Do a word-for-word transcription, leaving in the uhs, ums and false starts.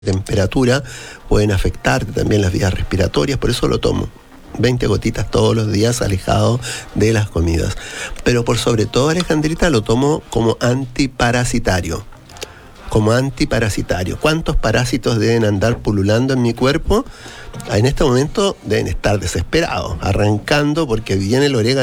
temperatura pueden afectar también las vías respiratorias, por eso lo tomo. veinte gotitas todos los días alejado de las comidas. Pero por sobre todo, Alejandrita, lo tomo como antiparasitario. Como antiparasitario. ¿Cuántos parásitos deben andar pululando en mi cuerpo? En este momento deben estar desesperados, arrancando porque viene el orégano